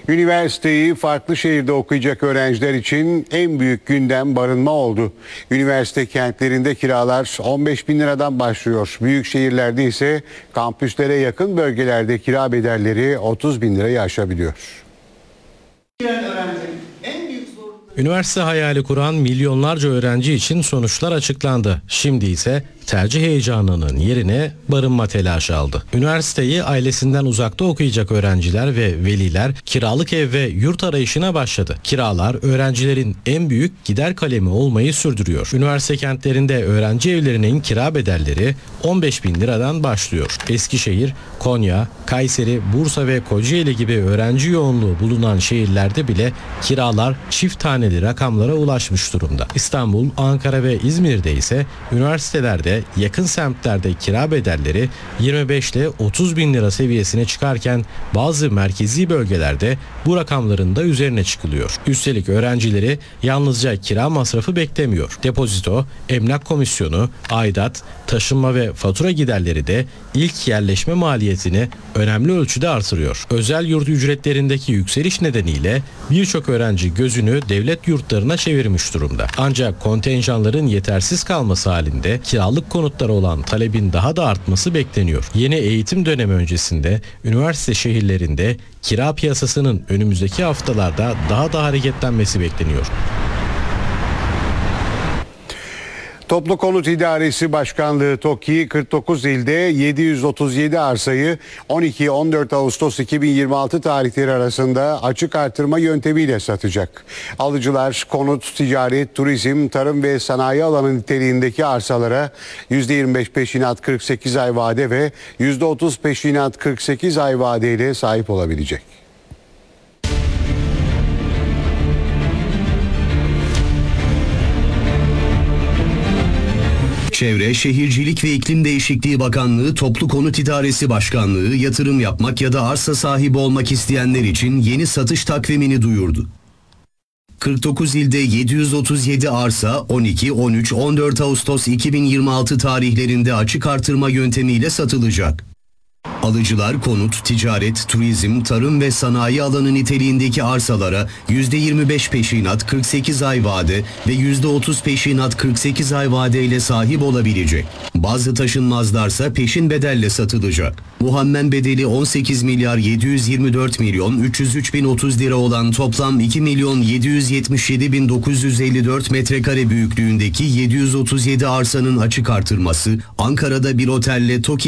Üniversiteyi farklı şehirde okuyacak öğrenciler için en büyük gündem barınma oldu. Üniversite kentlerinde kiralar 15 bin liradan başlıyor. Büyük şehirlerde ise kampüslere yakın bölgelerde kira bedelleri 30 bin lirayı aşabiliyor. Üniversite hayali kuran milyonlarca öğrenci için sonuçlar açıklandı. Şimdi ise tercih heyecanının yerine barınma telaşı aldı. Üniversiteyi ailesinden uzakta okuyacak öğrenciler ve veliler kiralık ev ve yurt arayışına başladı. Kiralar öğrencilerin en büyük gider kalemi olmayı sürdürüyor. Üniversite kentlerinde öğrenci evlerinin kira bedelleri 15 bin liradan başlıyor. Eskişehir, Konya, Kayseri, Bursa ve Kocaeli gibi öğrenci yoğunluğu bulunan şehirlerde bile kiralar çift taneli rakamlara ulaşmış durumda. İstanbul, Ankara ve İzmir'de ise üniversitelerde yakın semtlerde kira bedelleri 25 ile 30 bin lira seviyesine çıkarken bazı merkezi bölgelerde bu rakamların da üzerine çıkılıyor. Üstelik öğrencileri yalnızca kira masrafı beklemiyor. Depozito, emlak komisyonu, aidat, taşınma ve fatura giderleri de ilk yerleşme maliyetini önemli ölçüde artırıyor. Özel yurt ücretlerindeki yükseliş nedeniyle birçok öğrenci gözünü devlet yurtlarına çevirmiş durumda. Ancak kontenjanların yetersiz kalması halinde kiralık konutlara olan talebin daha da artması bekleniyor. Yeni eğitim dönemi öncesinde üniversite şehirlerinde kira piyasasının önümüzdeki haftalarda daha da hareketlenmesi bekleniyor. Toplu Konut İdaresi Başkanlığı TOKİ 49 ilde 737 arsayı 12-14 Ağustos 2026 tarihleri arasında açık artırma yöntemiyle satacak. Alıcılar konut, ticaret, turizm, tarım ve sanayi alanı niteliğindeki arsalara %25 peşinat 48 ay vade ve %30 peşinat 48 ay vadeyle sahip olabilecek. Çevre, Şehircilik ve İklim Değişikliği Bakanlığı Toplu Konut İdaresi Başkanlığı yatırım yapmak ya da arsa sahibi olmak isteyenler için yeni satış takvimini duyurdu. 49 ilde 737 arsa 12, 13, 14 Ağustos 2026 tarihlerinde açık artırma yöntemiyle satılacak. Alıcılar konut, ticaret, turizm, tarım ve sanayi alanı niteliğindeki arsalara %25 peşinat 48 ay vade ve %30 peşinat 48 ay vadeyle sahip olabilecek. Bazı taşınmazlarsa peşin bedelle satılacak. Muhammen bedeli 18 milyar 724 milyon 303 bin 30 lira olan toplam 2 milyon 777 bin 954 metrekare büyüklüğündeki 737 arsanın açık artırması Ankara'da bir otelle TOKİ